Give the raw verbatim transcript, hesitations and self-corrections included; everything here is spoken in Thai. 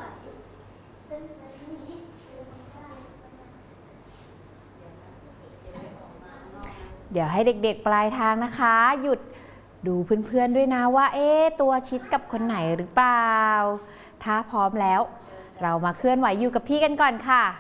เดี๋ยวให้เด็กๆปลายทางนะคะหยุดดูเพื่อนๆด้วยนะว่าเอ๊ะตัวชิดกับคนไหนหรือเปล่าถ้าพร้อมแล้วเรามาเคลื่อนไหวอยู่กับที่กันก่อนค่ะ